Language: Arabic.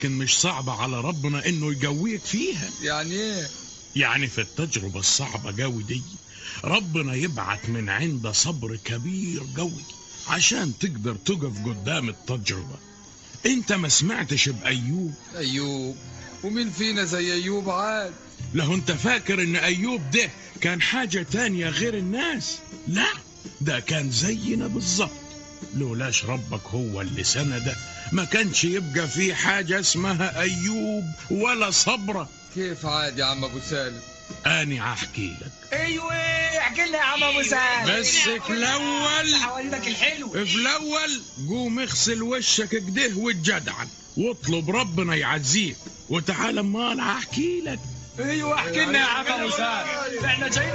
لكن مش صعبة على ربنا انه يقويك فيها. يعني ايه؟ يعني في التجربة الصعبة قوي دي ربنا يبعت من عنده صبر كبير قوي عشان تقدر تقف قدام التجربة. انت ما سمعتش بأيوب؟ ايوب؟ ومين فينا زي ايوب عاد؟ لو انت فاكر ان ايوب ده كان حاجة تانية غير الناس، لا ده كان زينا بالظبط. لولاش ربك هو اللي سنده ما كانش يبقى في حاجة اسمها ايوب ولا صبرة. كيف عاد يا عم ابو سالم؟ اني هحكي لك. ايوه احكي لنا يا عم ابو سالم. بس في الاول حوالك الحلو. قوم اغسل وشك كده واتجدعن واطلب ربنا يعزيك، وتعال امال هحكي لك. ايوه احكي لنا يا عم ابو سالم، احنا جايين